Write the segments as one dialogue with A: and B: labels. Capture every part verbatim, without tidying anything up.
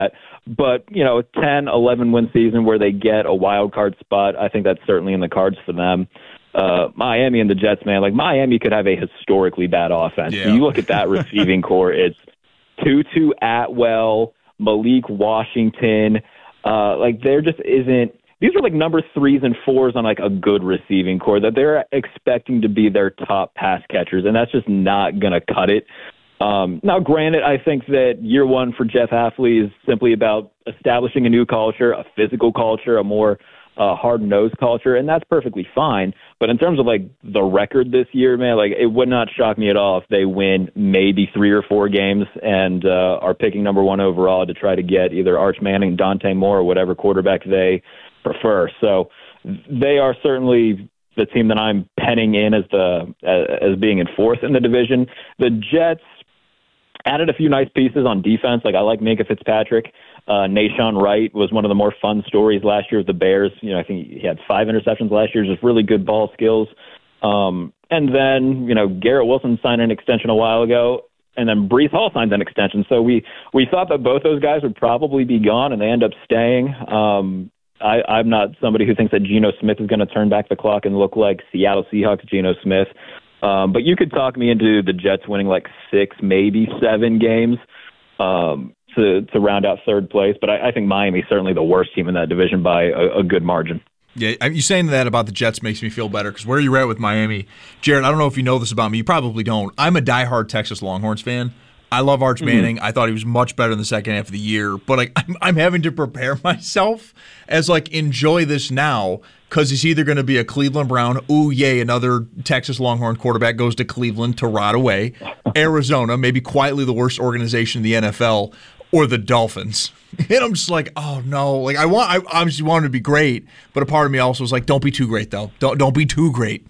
A: But, you know, a ten, eleven win season where they get a wild card spot, I think that's certainly in the cards for them. Uh, Miami and the Jets, man, like Miami could have a historically bad offense.
B: Yeah.
A: So you look at that receiving core, it's Tutu Atwell, Malik Washington. Uh, like there just isn't. These are like number threes and fours on like a good receiving core that they're expecting to be their top pass catchers, and that's just not going to cut it. Um, now, granted, I think that year one for Jeff Hafley is simply about establishing a new culture, a physical culture, a more uh, hard-nosed culture, and that's perfectly fine. But in terms of like the record this year, man, like it would not shock me at all if they win maybe three or four games and uh, are picking number one overall to try to get either Arch Manning, Dante Moore, or whatever quarterback they prefer. So they are certainly the team that I'm penning in as the as being in fourth in the division. The Jets added a few nice pieces on defense. Like I like Minkah Fitzpatrick. Uh, Nashawn Wright was one of the more fun stories last year of the Bears. You know, I think he had five interceptions last year, just really good ball skills. Um, and then, you know, Garrett Wilson signed an extension a while ago, and then Breece Hall signed an extension. So we, we thought that both those guys would probably be gone, and they end up staying. Um, I, I'm not somebody who thinks that Geno Smith is going to turn back the clock and look like Seattle Seahawks Geno Smith. Um, but you could talk me into the Jets winning like six, maybe seven games um, to to round out third place. But I, I think Miami's certainly the worst team in that division by a, a good margin.
B: Yeah, you saying that about the Jets makes me feel better because where you're at with Miami, Jared, I don't know if you know this about me. You probably don't. I'm a diehard Texas Longhorns fan. I love Arch Manning. Mm-hmm. I thought he was much better in the second half of the year. But like, I'm, I'm having to prepare myself as like enjoy this now because it's either going to be a Cleveland Brown, ooh, yay, another Texas Longhorn quarterback goes to Cleveland to rot away, Arizona, maybe quietly the worst organization in the N F L, or the Dolphins. And I'm just like, oh, no. Like I want, I obviously wanted to be great, but a part of me also was like, don't be too great, though. Don't, don't be too great.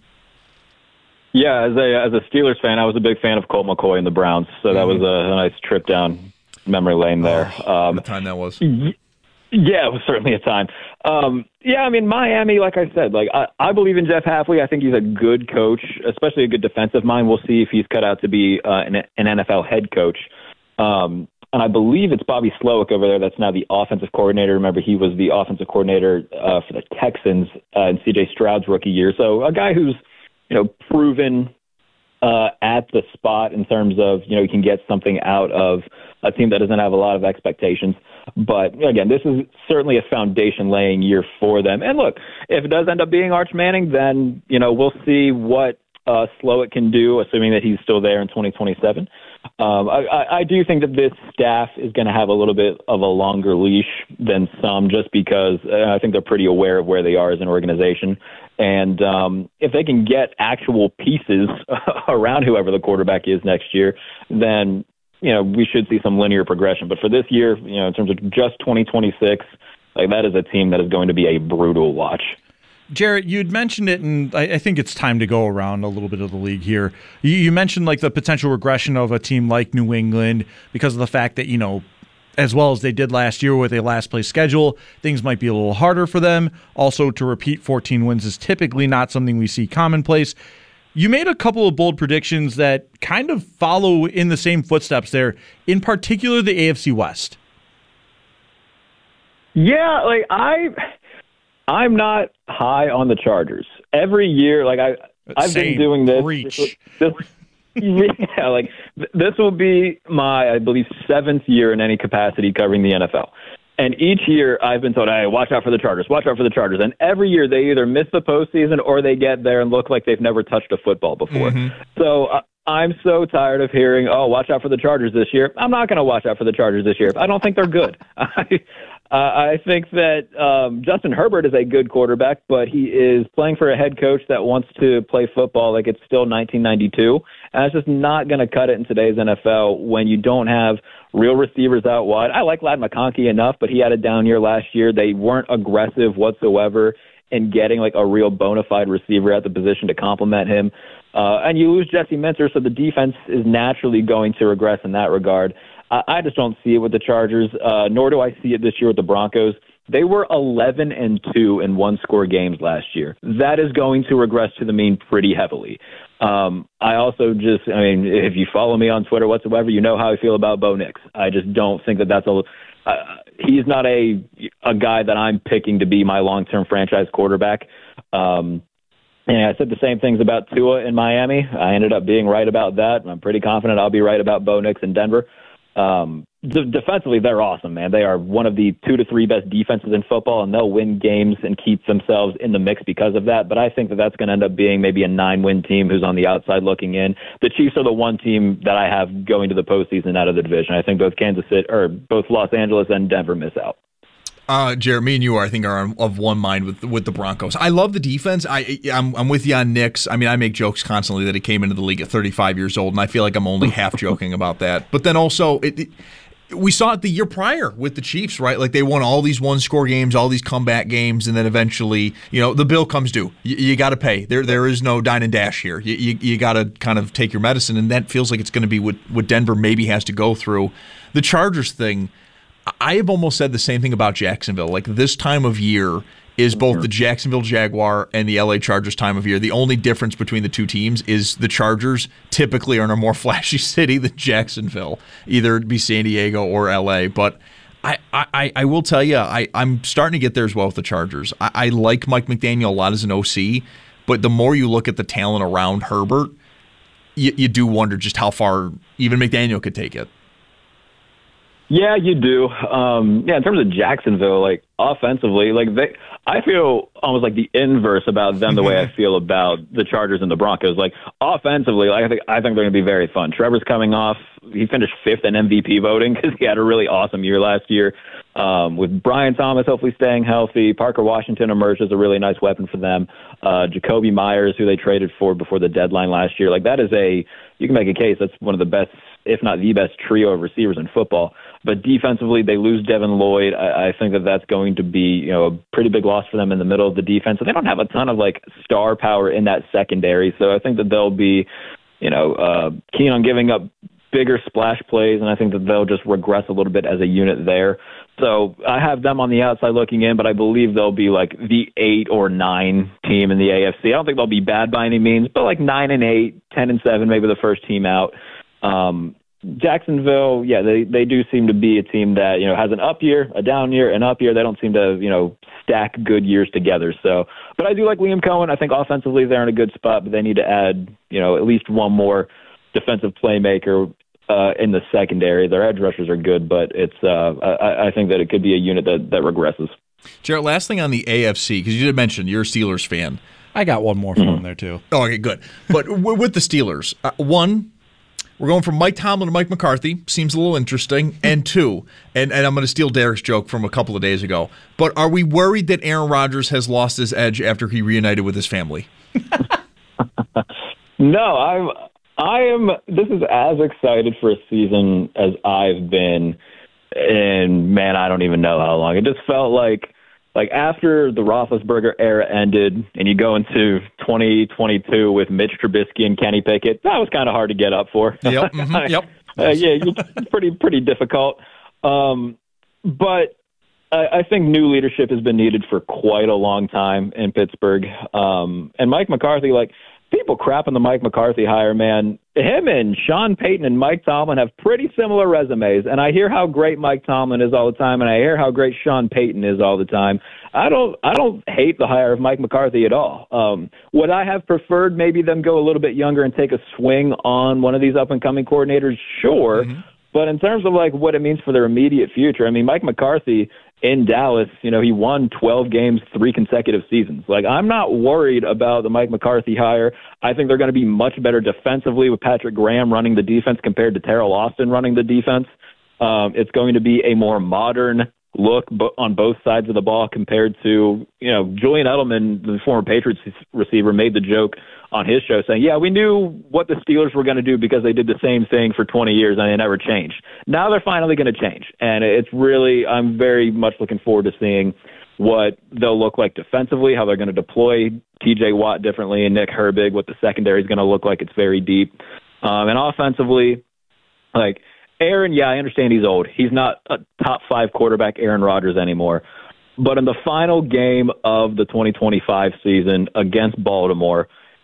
A: Yeah, as a as a Steelers fan, I was a big fan of Colt McCoy and the Browns, so that was a, a nice trip down memory lane there.
B: Oh,
A: um,
B: what a time that was.
A: Yeah, it was certainly a time. Um, yeah, I mean, Miami, like I said, like I, I believe in Jeff Hafley. I think he's a good coach, especially a good defensive mind. We'll see if he's cut out to be uh, an, an N F L head coach. Um, and I believe it's Bobby Slowick over there that's now the offensive coordinator. Remember, he was the offensive coordinator uh, for the Texans uh, in C J Stroud's rookie year. So a guy who's you know, proven uh, at the spot in terms of, you know, you can get something out of a team that doesn't have a lot of expectations. But, again, this is certainly a foundation-laying year for them. And, look, if it does end up being Arch Manning, then, you know, we'll see what uh, Slowick can do, assuming that he's still there in twenty twenty-seven. Um, I, I do think that this staff is going to have a little bit of a longer leash than some just because uh, I think they're pretty aware of where they are as an organization. And um, if they can get actual pieces around whoever the quarterback is next year, then, you know, we should see some linear progression. But for this year, you know, in terms of just twenty twenty-six, like that is a team that is going to be a brutal watch.
C: Jarrett, you'd mentioned it, and I, I think it's time to go around a little bit of the league here. You, you mentioned like the potential regression of a team like New England because of the fact that, you know, as well as they did last year with a last-place schedule, things might be a little harder for them. Also, to repeat fourteen wins is typically not something we see commonplace. You made a couple of bold predictions that kind of follow in the same footsteps there, in particular the A F C West.
A: Yeah, like I... I'm not high on the Chargers. Every year, like I, I've
C: Same.
A: been doing this.
C: Reach.
A: This, yeah, like this will be my, I believe, seventh year in any capacity covering the N F L. And each year I've been told, hey, watch out for the Chargers, watch out for the Chargers. And every year they either miss the postseason or they get there and look like they've never touched a football before. Mm-hmm. So uh, I'm so tired of hearing, oh, watch out for the Chargers this year. I'm not going to watch out for the Chargers this year. I don't think they're good. I, Uh, I think that um, Justin Herbert is a good quarterback, but he is playing for a head coach that wants to play football like it's still nineteen ninety-two. And it's just not going to cut it in today's N F L when you don't have real receivers out wide. I like Ladd McConkey enough, but he had a down year last year. They weren't aggressive whatsoever in getting like a real bona fide receiver at the position to complement him. Uh, and you lose Jesse Minter, so the defense is naturally going to regress in that regard. I just don't see it with the Chargers, uh, nor do I see it this year with the Broncos. They were eleven and two in one-score games last year. That is going to regress to the mean pretty heavily. Um, I also just, I mean, if you follow me on Twitter whatsoever, you know how I feel about Bo Nix. I just don't think that that's a uh, he's not a a guy that I'm picking to be my long-term franchise quarterback. Um, and I said the same things about Tua in Miami. I ended up being right about that. I'm pretty confident I'll be right about Bo Nix in Denver. Um, d- defensively, they're awesome, man. They are one of the two to three best defenses in football, and they'll win games and keep themselves in the mix because of that. But I think that that's going to end up being maybe a nine-win team who's on the outside looking in. The Chiefs are the one team that I have going to the postseason out of the division. I think both Kansas City or both Los Angeles and Denver miss out.
B: Uh, Jared, me and you are, I think, are of one mind with with the Broncos. I love the defense. I, I'm, I'm with you on Nix. I mean, I make jokes constantly that he came into the league at thirty-five years old, and I feel like I'm only half joking about that. But then also, it, it, we saw it the year prior with the Chiefs, right? Like they won all these one-score games, all these comeback games, and then eventually, you know, the bill comes due. You, you got to pay. There, there is no dine and dash here. You, you, you got to kind of take your medicine, and that feels like it's going to be what, what Denver maybe has to go through. The Chargers thing, I have almost said the same thing about Jacksonville. Like this time of year is both the Jacksonville Jaguar and the L A Chargers time of year. The only difference between the two teams is the Chargers typically are in a more flashy city than Jacksonville, either it be San Diego or L A. But I, I, I will tell you, I, I'm starting to get there as well with the Chargers. I, I like Mike McDaniel a lot as an O C, but the more you look at the talent around Herbert, you, you do wonder just how far even McDaniel could take it.
A: Yeah, you do. Um, yeah, in terms of Jacksonville, like offensively, like they, I feel almost like the inverse about them the way I feel about the Chargers and the Broncos. Like offensively, like I think I think they're going to be very fun. Trevor's coming off; he finished fifth in M V P voting because he had a really awesome year last year. Um, with Brian Thomas hopefully staying healthy, Parker Washington emerged as a really nice weapon for them. Uh, Jacoby Myers, who they traded for before the deadline last year, like that is a you can make a case that's one of the best, if not the best, trio of receivers in football. But defensively, they lose Devin Lloyd. I, I think that that's going to be, you know, a pretty big loss for them in the middle of the defense. So they don't have a ton of like star power in that secondary. So I think that they'll be, you know, uh, keen on giving up bigger splash plays, and I think that they'll just regress a little bit as a unit there. So I have them on the outside looking in, but I believe they'll be like the eight or nine team in the A F C. I don't think they'll be bad by any means, but like nine and eight, ten and seven, maybe the first team out. Um, Jacksonville, yeah, they, they do seem to be a team that, you know, has an up year, a down year, an up year. They don't seem to, you know, stack good years together. So, but I do like Liam Cohen. I think offensively they're in a good spot, but they need to add, you know, at least one more defensive playmaker uh, in the secondary. Their edge rushers are good, but it's uh, I, I think that it could be a unit that, that regresses.
B: Jared, last thing on the A F C, because you did mention you're a Steelers fan.
C: I got one more from mm-hmm. there, too.
B: Oh, okay, good. But with the Steelers, uh, one, we're going from Mike Tomlin to Mike McCarthy. Seems a little interesting. And two, and, and I'm going to steal Derek's joke from a couple of days ago, but are we worried that Aaron Rodgers has lost his edge after he reunited with his family?
A: No, I'm, I am, this is as excited for a season as I've been in, man, I don't even know how long. It just felt like, Like after the Roethlisberger era ended and you go into twenty twenty-two with Mitch Trubisky and Kenny Pickett, that was kind of hard to get up for.
B: Yep. Mm-hmm, yep.
A: uh, yeah, it's pretty, pretty difficult. Um, but I, I think new leadership has been needed for quite a long time in Pittsburgh. Um, and Mike McCarthy, like, people crap on the Mike McCarthy hire, man. Him and Sean Payton and Mike Tomlin have pretty similar resumes, and I hear how great Mike Tomlin is all the time, and I hear how great Sean Payton is all the time. I don't, I don't hate the hire of Mike McCarthy at all. Um, would I have preferred maybe them go a little bit younger and take a swing on one of these up and coming coordinators? Sure, mm-hmm. But in terms of like what it means for their immediate future, I mean, Mike McCarthy in Dallas, you know, he won twelve games, three consecutive seasons. Like, I'm not worried about the Mike McCarthy hire. I think they're going to be much better defensively with Patrick Graham running the defense compared to Terrell Austin running the defense. Um, it's going to be a more modern look on both sides of the ball compared to, you know, Julian Edelman, the former Patriots receiver, made the joke on his show saying, yeah, we knew what the Steelers were going to do because they did the same thing for twenty years and they never changed. Now they're finally going to change. And it's really, I'm very much looking forward to seeing what they'll look like defensively, how they're going to deploy T J Watt differently and Nick Herbig, what the secondary is going to look like. It's very deep. Um, and offensively, like Aaron, yeah, I understand he's old. He's not a top five quarterback Aaron Rodgers anymore. But in the final game of the twenty twenty-five season against Baltimore,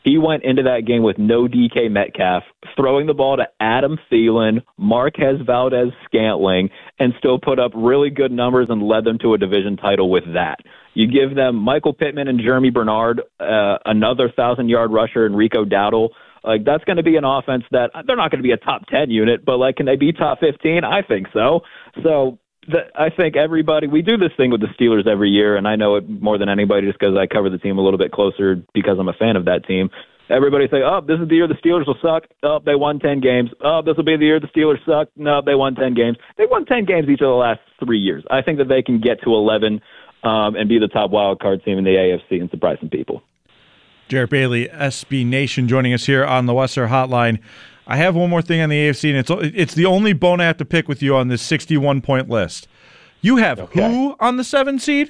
A: He went into that game with no D K Metcalf, throwing the ball to Adam Thielen, Marquez Valdez-Scantling, and still put up really good numbers and led them to a division title with that. You give them Michael Pittman and Jeremy Bernard, uh, another thousand-yard rusher, and Rico Dowdle. Like, that's going to be an offense that they're not going to be a top ten unit, but, like, can they be top fifteen? I think so. So the, I think everybody, we do this thing with the Steelers every year, and I know it more than anybody just because I cover the team a little bit closer because I'm a fan of that team. Everybody say, oh, this is the year the Steelers will suck. Oh, they won ten games. Oh, this will be the year the Steelers suck. No, they won ten games. They won ten games each of the last three years. I think that they can get to eleven um, and be the top wild card team in the A F C and surprise some people.
C: Jarrett Bailey, S B Nation, joining us here on the Western Hotline. I have one more thing on the A F C, and it's it's the only bone I have to pick with you on this sixty-one point list. You have okay. who on the seven seed?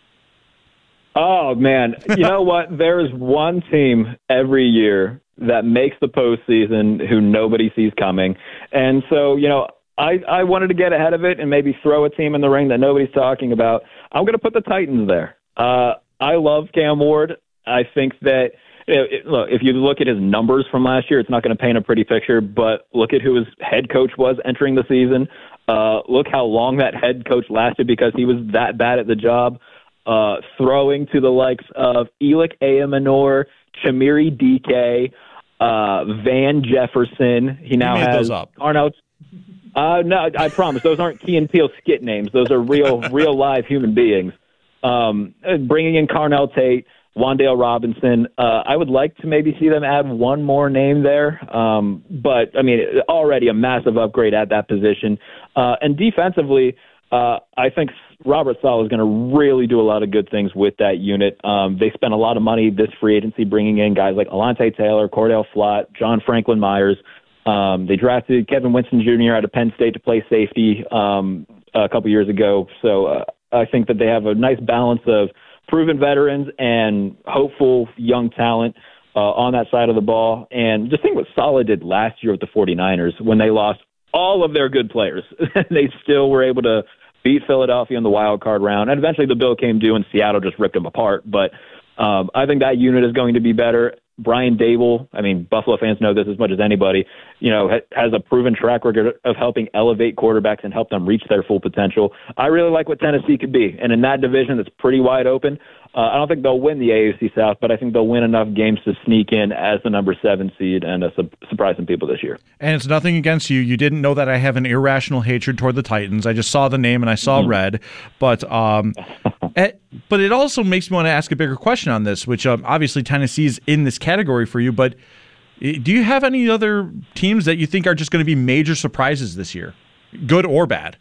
A: Oh, man. You know what? There is one team every year that makes the postseason who nobody sees coming. And so, you know, I, I wanted to get ahead of it and maybe throw a team in the ring that nobody's talking about. I'm going to put the Titans there. Uh, I love Cam Ward. I think that, you know, it, look, if you look at his numbers from last year, it's not going to paint a pretty picture, but look at who his head coach was entering the season. Uh, look how long that head coach lasted because he was that bad at the job. Uh, throwing to the likes of Elic Ayamanor, Chamiri D K, uh, Van Jefferson. He now
C: you made
A: has
C: those up.
A: Arnold. Uh, no, I promise. Those aren't Key and Peele skit names. Those are real, real live human beings. Um, bringing in Carnell Tate, Wan'Dale Robinson. Uh, I would like to maybe see them add one more name there. Um, but, I mean, already a massive upgrade at that position. Uh, and defensively, uh, I think Robert Saleh is going to really do a lot of good things with that unit. Um, they spent a lot of money this free agency bringing in guys like Alontae Taylor, Cordell Flott, John Franklin Myers. Um, they drafted Kevin Winston Junior out of Penn State to play safety um, a couple years ago. So uh, I think that they have a nice balance of proven veterans and hopeful young talent uh, on that side of the ball. And just think what Saleh did last year with the 49ers when they lost all of their good players. They still were able to beat Philadelphia in the wild card round. And eventually the bill came due and Seattle just ripped them apart. But um, I think that unit is going to be better. Brian Dable, I mean, Buffalo fans know this as much as anybody, you know, ha- has a proven track record of helping elevate quarterbacks and help them reach their full potential. I really like what Tennessee could be. And in that division that's pretty wide open, uh, I don't think they'll win the A F C South, but I think they'll win enough games to sneak in as the number seven seed and uh, su- surprise some people this year.
C: And it's nothing against you. You didn't know that I have an irrational hatred toward the Titans. I just saw the name and I saw mm-hmm. red. But um, it, but it also makes me want to ask a bigger question on this, which um, obviously Tennessee's in this category for you. But do you have any other teams that you think are just going to be major surprises this year, good or bad?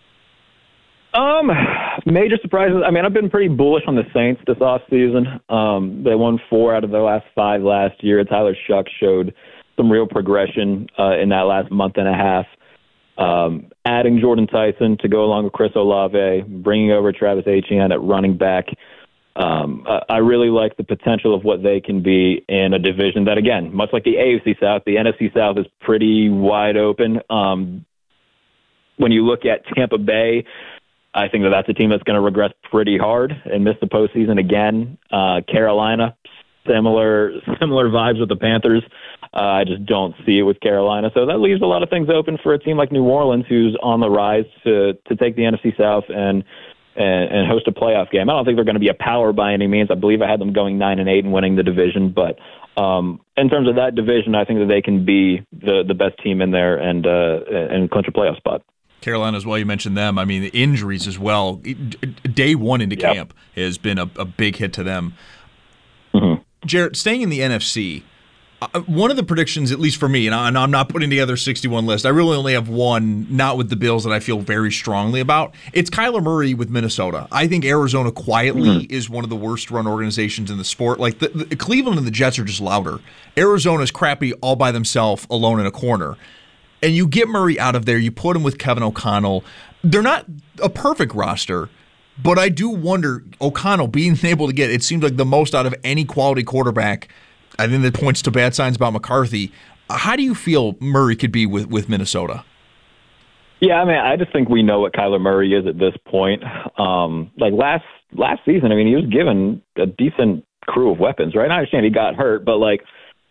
A: Um, major surprises. I mean, I've been pretty bullish on the Saints this offseason. Um, they won four out of their last five last year. Tyler Shuck showed some real progression uh, in that last month and a half. Um, adding Jordan Tyson to go along with Chris Olave, bringing over Travis Etienne at running back. Um, I really like the potential of what they can be in a division that, again, much like the A F C South, the N F C South is pretty wide open. Um, when you look at Tampa Bay, I think that that's a team that's going to regress pretty hard and miss the postseason again. Uh, Carolina, similar similar vibes with the Panthers. Uh, I just don't see it with Carolina. So that leaves a lot of things open for a team like New Orleans, who's on the rise to to take the N F C South and and, and host a playoff game. I don't think they're going to be a power by any means. I believe I had them going nine and eight and winning the division. But um, in terms of that division, I think that they can be the the best team in there and uh, and clinch a playoff spot.
B: Carolina as well, you mentioned them. I mean, the injuries as well. Day one into
A: yep.
B: camp has been a, a big hit to them.
A: Mm-hmm.
B: Jarrett, staying in the N F C, uh, one of the predictions, at least for me, and, I, and I'm not putting together a sixty-one list, I really only have one, not with the Bills, that I feel very strongly about. It's Kyler Murray with Minnesota. I think Arizona quietly mm-hmm. is one of the worst run organizations in the sport. Like the, the Cleveland and the Jets are just louder. Arizona's crappy all by themselves, alone in a corner. And you get Murray out of there, you put him with Kevin O'Connell. They're not a perfect roster, but I do wonder, O'Connell being able to get, it seems like the most out of any quality quarterback. I think that points to bad signs about McCarthy. How do you feel Murray could be with, with Minnesota?
A: Yeah, I mean, I just think we know what Kyler Murray is at this point. Um, like last last season, I mean, he was given a decent crew of weapons, right? I understand he got hurt, but like,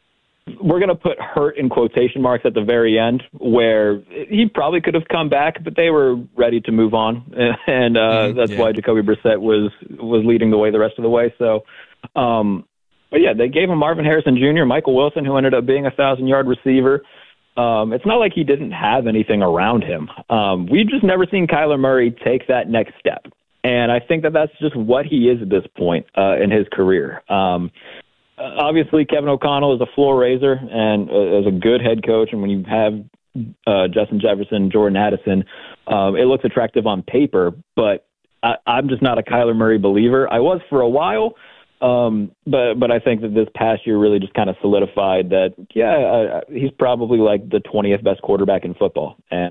A: we're going to put hurt in quotation marks at the very end, where he probably could have come back, but they were ready to move on. And uh, mm-hmm, that's yeah. why Jacoby Brissett was, was leading the way the rest of the way. So, um, but yeah, they gave him Marvin Harrison Junior, Michael Wilson, who ended up being a thousand-yard receiver. Um, it's not like he didn't have anything around him. Um, we've just never seen Kyler Murray take that next step. And I think that that's just what he is at this point uh, in his career. Um, obviously, Kevin O'Connell is a floor raiser and uh, is a good head coach. And when you have uh, Justin Jefferson, Jordan Addison, um, it looks attractive on paper. But I, I'm just not a Kyler Murray believer. I was for a while. Um, but but I think that this past year really just kind of solidified that, yeah, uh, he's probably like the twentieth best quarterback in football. And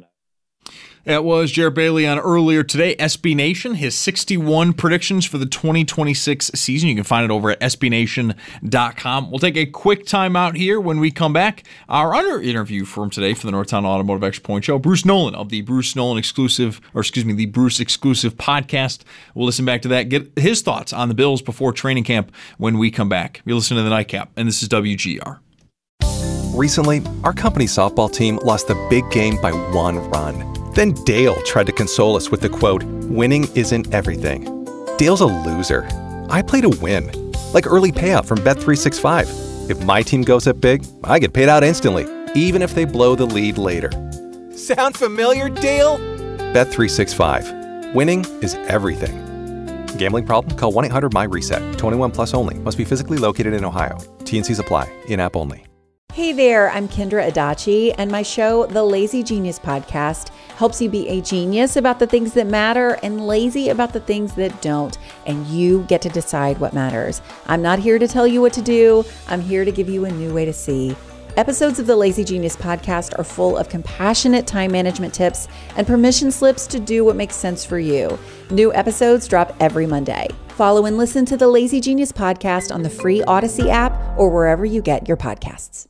B: that was Jarrett Bailey on earlier today. S B Nation, his sixty-one predictions for the twenty twenty-six season. You can find it over at S B Nation dot com. We'll take a quick time out here. When we come back, our other interview from today for the Northtown Automotive Extra Point Show, Bruce Nolan of the Bruce Nolan exclusive, or excuse me, the Bruce exclusive podcast. We'll listen back to that, get his thoughts on the Bills before training camp when we come back. You listen to the Nightcap, and this is W G R.
D: Recently, our company softball team lost the big game by one run. Then Dale tried to console us with the quote, "Winning isn't everything." Dale's a loser. I play to win. Like early payout from Bet three sixty-five. If my team goes up big, I get paid out instantly, even if they blow the lead later. Sound familiar, Dale? Bet three sixty-five. Winning is everything. Gambling problem? Call one eight hundred M Y reset. twenty-one plus only. Must be physically located in Ohio. T and Cs apply. In-app only.
E: Hey there, I'm Kendra Adachi, and my show, The Lazy Genius Podcast, helps you be a genius about the things that matter and lazy about the things that don't, and you get to decide what matters. I'm not here to tell you what to do. I'm here to give you a new way to see. Episodes of the Lazy Genius Podcast are full of compassionate time management tips and permission slips to do what makes sense for you. New episodes drop every Monday. Follow and listen to the Lazy Genius Podcast on the free Odyssey app or wherever you get your podcasts.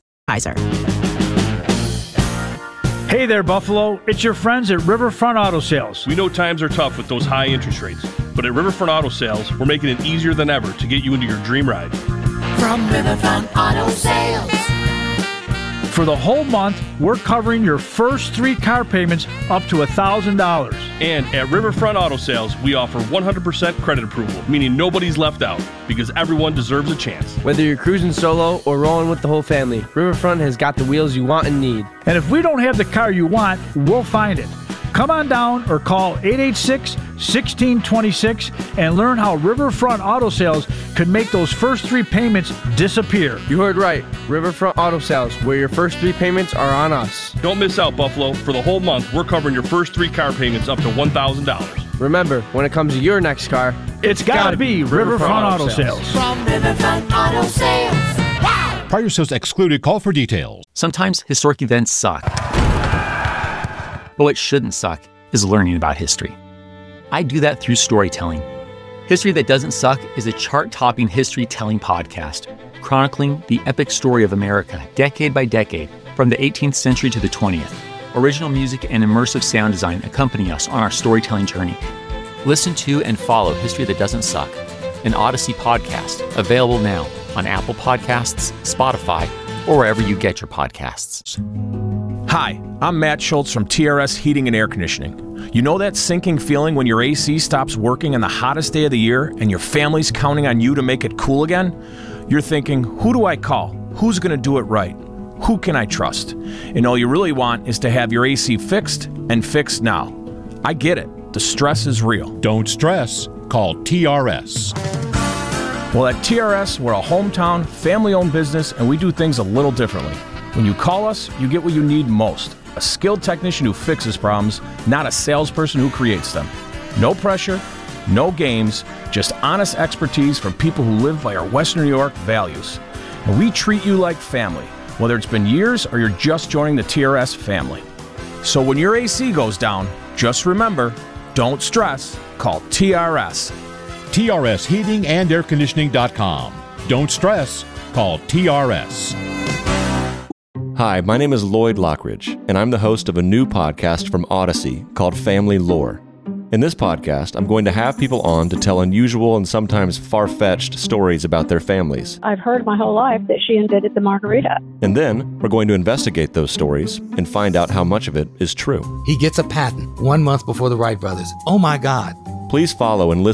F: Hey there, Buffalo. It's your friends at Riverfront Auto Sales.
G: We know times are tough with those high interest rates, but at Riverfront Auto Sales, we're making it easier than ever to get you into your dream ride.
H: From Riverfront Auto Sales.
F: For the whole month, we're covering your first three car payments up to one thousand dollars.
G: And at Riverfront Auto Sales, we offer one hundred percent credit approval, meaning nobody's left out, because everyone deserves a chance.
I: Whether you're cruising solo or rolling with the whole family, Riverfront has got the wheels you want and need.
F: And if we don't have the car you want, we'll find it. Come on down or call eight eight six, one six two six and learn how Riverfront Auto Sales could make those first three payments disappear.
I: You heard right. Riverfront Auto Sales, where your first three payments are on us.
G: Don't miss out, Buffalo. For the whole month, we're covering your first three car payments up to one thousand dollars.
I: Remember, when it comes to your next car,
F: it's, it's got to be Riverfront, Riverfront Auto, Auto Sales.
H: Sales. From Riverfront Auto Sales. Wow!
J: Prior sales excluded. Call for details.
K: Sometimes historic events suck. But what shouldn't suck is learning about history. I do that through storytelling. History That Doesn't Suck is a chart-topping history-telling podcast chronicling the epic story of America decade by decade from the eighteenth century to the twentieth. Original music and immersive sound design accompany us on our storytelling journey. Listen to and follow History That Doesn't Suck, an Odyssey podcast, available now on Apple Podcasts, Spotify, or wherever you get your podcasts.
L: Hi, I'm Matt Schultz from T R S Heating and Air Conditioning. You know that sinking feeling when your A C stops working on the hottest day of the year and your family's counting on you to make it cool again? You're thinking, who do I call? Who's going to do it right? Who can I trust? And all you really want is to have your A C fixed and fixed now. I get it. The stress is real.
J: Don't stress. Call T R S.
L: Well, at T R S, we're a hometown, family-owned business, and we do things a little differently. When you call us, you get what you need most. A skilled technician who fixes problems, not a salesperson who creates them. No pressure, no games, just honest expertise from people who live by our Western New York values. And we treat you like family, whether it's been years or you're just joining the T R S family. So when your A C goes down, just remember, don't stress, call T R S.
J: T R S Heating and Air Conditioning dot com. Don't stress, call T R S.
M: Hi, my name is Lloyd Lockridge, and I'm the host of a new podcast from Odyssey called Family Lore. In this podcast, I'm going to have people on to tell unusual and sometimes far-fetched stories about their families.
N: I've heard my whole life that she invented the margarita.
M: And then we're going to investigate those stories and find out how much of it is true.
O: He gets a patent one month before the Wright brothers. Oh my God.
M: Please follow and listen